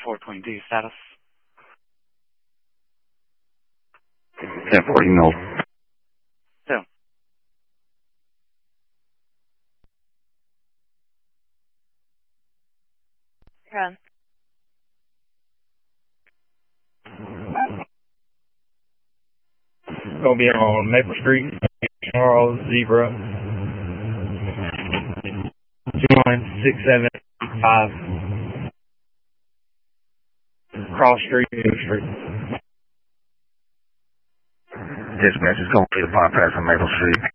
422 status. 1040 mil. So. Run. Gonna be on Maple Street, Charles, Zebra, 29675, Cross Street, Maple Street. Dispatch is going to be a bypass on Maple Street.